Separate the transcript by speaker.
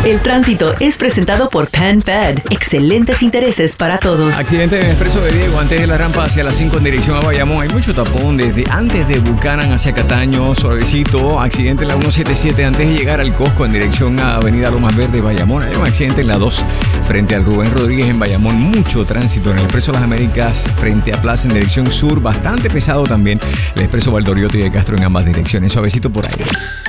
Speaker 1: El tránsito es presentado por PenFed. Excelentes intereses para todos.
Speaker 2: Accidente en el expreso de Diego antes de la rampa hacia las 5 en dirección a Bayamón. Hay mucho tapón desde antes de Buchanan hacia Cataño, suavecito. Accidente en la 177 antes de llegar al Costco en dirección a Avenida Lomas Verdes, Bayamón. Hay un accidente en la 2 frente al Rubén Rodríguez en Bayamón. Mucho tránsito en el expreso Las Américas frente a Plaza en dirección sur. Bastante pesado también el expreso Valdoriotti de Castro en ambas direcciones. Suavecito por ahí.